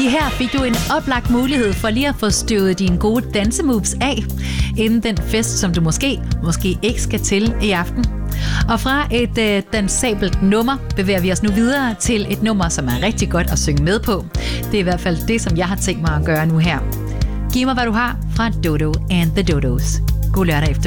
Lige her fik du en oplagt mulighed for lige at få støvet dine gode dansemoves af, inden den fest, som du måske ikke skal til i aften. Og fra et dansabelt nummer bevæger vi os nu videre til et nummer, som er rigtig godt at synge med på. Det er i hvert fald det, som jeg har tænkt mig at gøre nu her. Giv mig, hvad du har fra Dodo and the Dodos. God lørdag efter.